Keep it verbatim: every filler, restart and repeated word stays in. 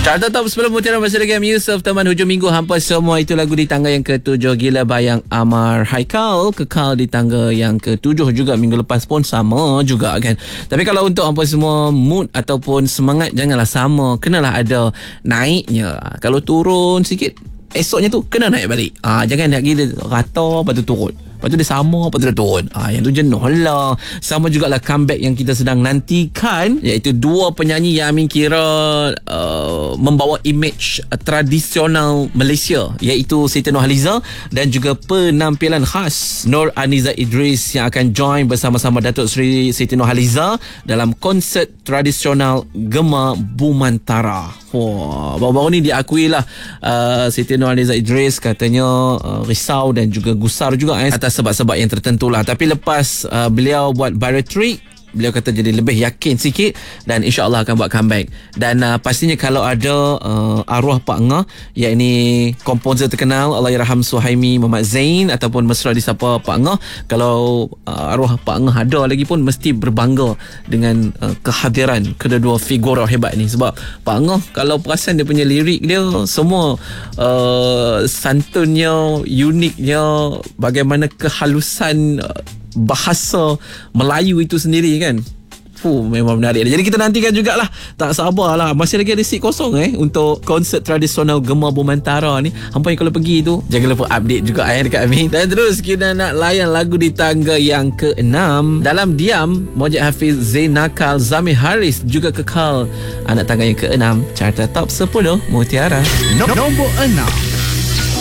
Carta Top sepuluh Mutiara bersama dengan Yusof teman hujung minggu hampa semua. Itu lagu di tangga yang ketujuh, Gila Bayang Amar Haikal, kekal di tangga yang ketujuh juga. Minggu lepas pun sama juga kan. Tapi kalau untuk hampa semua, mood ataupun semangat janganlah sama, kenalah ada naiknya. Kalau turun sikit, esoknya tu kena naik balik. Ah, jangan nak gila rata lepas tu turun, lepas tu dia sama, lepas tu dia turun. Ah, yang tu jenuh lah. Sama jugalah comeback yang kita sedang nantikan, iaitu dua penyanyi yang Amin kira uh, membawa image uh, tradisional Malaysia, iaitu Siti Nurhaliza dan juga penampilan khas Nur Aniza Idris yang akan join bersama-sama Datuk Seri Siti Nurhaliza dalam konsert tradisional Gema Bumantara. Wah, baru-baru ni diakui lah uh, Siti Nurhaliza Idris katanya uh, risau dan juga gusar juga eh, atas sebab-sebab yang tertentu lah. Tapi lepas uh, beliau buat bariatrik, beliau kata jadi lebih yakin sikit dan insya-Allah akan buat comeback. Dan uh, pastinya kalau ada uh, arwah Pak Ngah, yang ini komposer terkenal Allahyarham Suhaimi Muhammad Zain, ataupun mesra disapa Pak Ngah, kalau uh, arwah Pak Ngah ada lagi pun mesti berbangga dengan uh, kehadiran kedua-dua figura hebat ni. Sebab Pak Ngah kalau perasan dia punya lirik dia semua uh, santunnya, uniknya, bagaimana kehalusan uh, bahasa Melayu itu sendiri kan. Fuh, memang menarik. Jadi kita nantikan jugalah. Tak sabarlah. Masih lagi ada seat kosong eh untuk konsert tradisional Gema Bumantara ni. Hampa yang kalau pergi tu, jangan lupa update juga eh dekat Amin. Dan terus kita nak layan lagu di tangga yang keenam. Dalam diam, Mojib Hafiz, Zain Nakal, Zamir Haris juga kekal anak tangga yang keenam. Carta Top sepuluh Mutiara. No- Nombor enam.